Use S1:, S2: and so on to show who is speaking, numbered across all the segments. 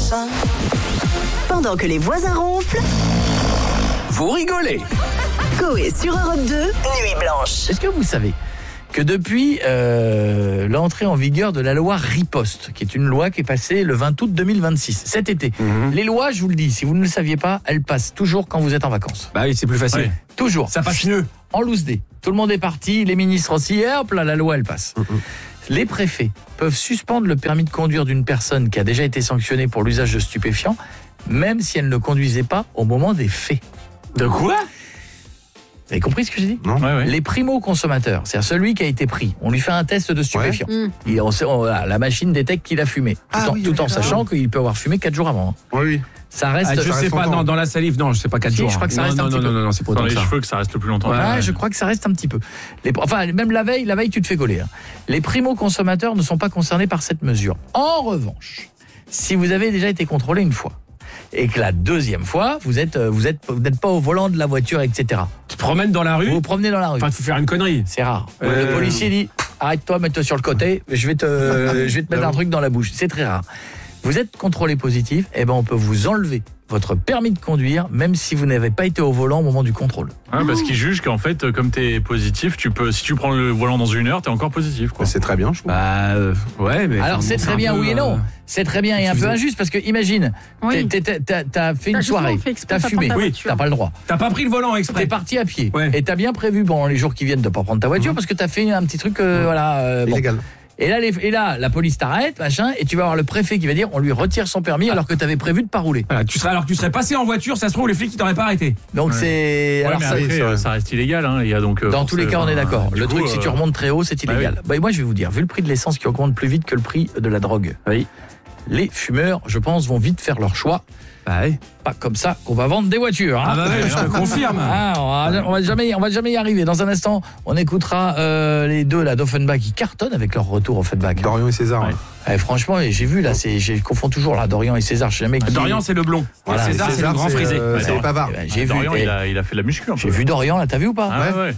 S1: Pendant que les voisins ronflent,
S2: Vous rigolez.
S1: Coé sur Europe 2, Nuit Blanche.
S3: Est-ce que vous savez que depuis l'entrée en vigueur de la loi Riposte, qui est une loi qui est passée le 20 août 2026, cet été, les lois, je vous le dis, si vous ne le saviez pas, elles passent toujours quand vous êtes en vacances.
S4: Bah oui, c'est plus facile.
S3: Ouais. Toujours.
S4: Ça passe mieux.
S3: En loose day. Tout le monde est parti, les ministres aussi, et hop là, la loi, elle passe. Les préfets peuvent suspendre le permis de conduire d'une personne qui a déjà été sanctionnée pour l'usage de stupéfiants, même si elle ne conduisait pas au moment des faits.
S4: De quoi ?
S3: Vous avez compris ce que j'ai dit ?
S5: Non.
S4: Ouais.
S3: Les primo-consommateurs, c'est-à-dire celui qui a été pris, on lui fait un test de stupéfiants. Voilà, la machine détecte qu'il a fumé, tout en sachant qu'il peut avoir fumé 4 jours avant.
S5: Oui.
S3: Ça reste...
S4: je sais pas, non, dans la salive, non, je sais pas 4
S3: Si,
S4: jours.
S3: je crois que ça reste un petit peu.
S4: Non, c'est pas
S6: Dans
S4: autant
S6: les
S4: que ça.
S6: cheveux que ça reste le plus longtemps.
S3: Ouais, je crois que ça reste un petit peu. Enfin, même la veille, tu te fais gauler. Les primo-consommateurs ne sont pas concernés par cette mesure. En revanche, si vous avez déjà été contrôlé une fois, et que la deuxième fois, vous n'êtes pas au volant de la voiture, etc.
S4: Tu te promènes dans la rue.
S3: Vous vous promenez dans la rue.
S4: Enfin, tu faut faire une connerie.
S3: C'est rare. Le policier dit arrête-toi, mets-toi sur le côté, je vais te mettre un truc dans la bouche. C'est très rare. Vous êtes contrôlé positif, et ben on peut vous enlever votre permis de conduire, même si vous n'avez pas été au volant au moment du contrôle.
S6: Ouais, parce qu'ils jugent qu'en fait, comme t'es positif, si tu prends le volant dans 1 heure, t'es encore positif, quoi.
S5: C'est très bien, je trouve.
S4: Bah, ouais, mais.
S3: Alors c'est très bien, oui et non. C'est très bien et un peu injuste parce que imagine, t'as fait une soirée, t'as fumé, t'as pas le droit.
S4: T'as pas pris le volant exprès.
S3: T'es parti à pied et t'as bien prévu les jours qui viennent de pas prendre ta voiture parce que t'as fait un petit truc
S5: illégal.
S3: Et là, la police t'arrête, machin, et tu vas avoir le préfet qui va dire on lui retire son permis alors que t'avais prévu de pas rouler.
S4: Voilà, tu serais passé en voiture, ça se trouve les flics ils t'auraient pas arrêté.
S3: Donc c'est.
S6: Ouais,
S3: alors
S6: mais
S3: ça,
S6: après, ça reste illégal, hein. Il y a donc.
S3: Dans tous les cas, on est d'accord. Le truc, si tu remontes très haut, c'est illégal.
S6: oui.
S3: Moi, je vais vous dire, vu le prix de l'essence qui augmente plus vite que le prix de la drogue, les fumeurs, je pense, vont vite faire leur choix. Pas comme ça qu'on va vendre des voitures. Hein.
S4: Ah bah ouais, je te confirme.
S3: On va jamais y arriver. Dans un instant, on écoutera les deux là d'Offenbach qui cartonnent avec leur retour Offenbach.
S5: Dorian et César.
S3: Ouais. Franchement, j'ai vu là, je confonds toujours là Dorian et César. Je sais jamais qui.
S4: Dorian c'est le blond.
S3: Voilà,
S4: César c'est le grand frisé.
S5: C'est les pavards.
S3: J'ai vu.
S6: Dorian, il a fait de la muscu.
S3: J'ai vu Dorian là, t'as vu ou pas?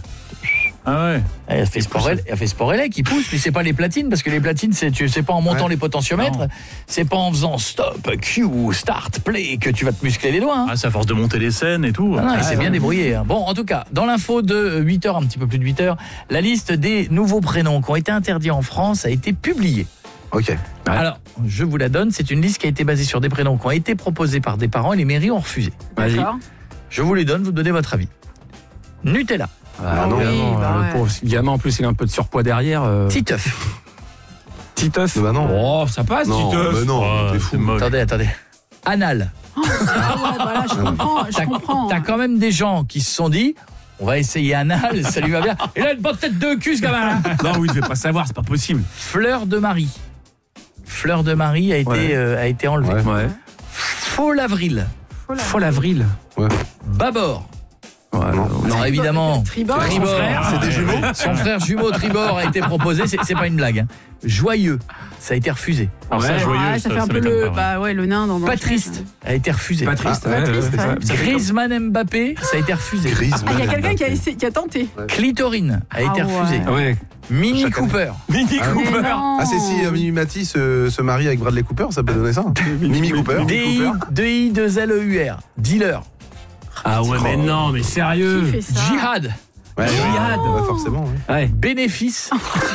S6: Ah ouais.
S3: Elle a fait sport élec, qui pousse, mais c'est pas les platines, parce que les platines, c'est pas en montant les potentiomètres, c'est pas en faisant stop, Q, start, play, que tu vas te muscler les doigts. Hein.
S6: Ah, c'est à force de monter les scènes et tout.
S3: Non, il s'est bien débrouillé. Hein. Bon, en tout cas, dans l'info de 8h, un petit peu plus de 8h, la liste des nouveaux prénoms qui ont été interdits en France a été publiée.
S5: Ok.
S3: Alors, je vous la donne, c'est une liste qui a été basée sur des prénoms qui ont été proposés par des parents et les mairies ont refusé.
S4: Vas-y.
S3: Je vous les donne, vous donnez votre avis. Nutella.
S4: Ah non, le pauvre gamin en plus il a un peu de surpoids derrière.
S3: Titeuf.
S4: Titeuf.
S5: Bah non.
S4: Oh, ça passe Titeuf.
S5: Bah non, t'es fou.
S3: Attendez. Anal.
S7: Voilà, je comprends.
S3: T'as quand même des gens qui se sont dit on va essayer anal, ça lui va bien. Et là, une bonne tête de cul, ce gamin.
S4: Non, oui, il devait pas savoir, c'est pas possible.
S3: Fleur de Marie. Fleur de Marie a été enlevée.
S4: Ouais.
S3: Faux Avril.
S4: Fol avril.
S5: Ouais.
S3: Babord.
S4: Ouais,
S3: non, évidemment.
S7: Tribord.
S3: C'est des jumeaux. Son frère jumeau Tribord a été proposé, c'est pas une blague. Hein. Joyeux, ça a été refusé.
S6: Alors ça, joyeux,
S7: ça fait un peu le nain dans
S3: Pas triste, a été refusé.
S4: Pas triste.
S3: Griezmann Mbappé, ça a été refusé.
S7: Il y a quelqu'un qui a tenté.
S3: Clitorine a été refusé.
S4: Ouais.
S3: Mini Cooper.
S4: Mini Cooper.
S5: Ah c'est si Mimi Mati se marie avec Bradley Cooper, ça peut donner ça. Mimi Cooper.
S3: D-I-2-L-E-U-R. Dealer.
S4: Ah ouais, mais non, mais sérieux.
S7: Qui fait ça?
S3: Jihad.
S5: Ouais,
S4: Jihad.
S5: Ouais, forcément.
S4: Ouais.
S3: Bénéfice.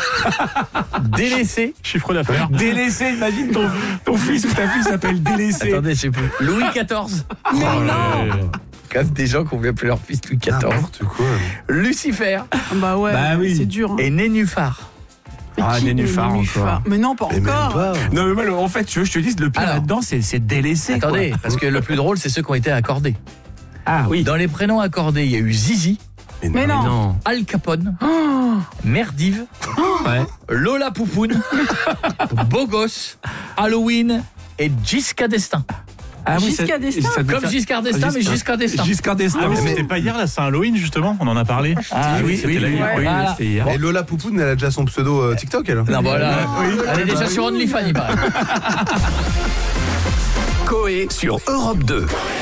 S3: Délaissé.
S6: Chiffre d'affaires.
S4: Délaissé, imagine ton fils ou ta fille s'appelle Délaissé.
S3: Attendez, je sais plus. Louis XIV.
S7: Mais non.
S3: Quand même des gens qui ont vu appeler leur fils Louis XIV.
S5: N'importe quoi.
S3: Lucifer.
S7: Bah ouais, c'est dur.
S3: Et Nénuphar.
S4: Ah, Nénuphar encore.
S7: Mais non, pas encore.
S4: Non, mais moi, en fait, je te dis, le pire là-dedans, c'est Délaissé.
S3: Attendez, parce que le plus drôle, c'est ceux qui ont été accordés.
S4: Ah oui.
S3: Dans les prénoms accordés, il y a eu Zizi.
S7: Mais non.
S3: Al Capone. Merdive. Lola Poupoune. Bogos. Halloween. Et Giscard d'Estaing.
S4: Ah oui,
S7: Giscard d'Estaing.
S3: Comme Giscard d'Estaing, mais Giscard d'Estaing.
S4: Giscard d'Estaing.
S6: Ah, mais c'était pas hier, la Saint-Halloween, justement? On en a parlé.
S3: Ah oui,
S6: c'était la
S3: voilà.
S4: c'était hier.
S5: Et Lola Poupoune, elle a déjà son pseudo TikTok, elle.
S3: Non, voilà. Elle est déjà sur OnlyFans, il paraît.
S2: Coé sur Europe 2.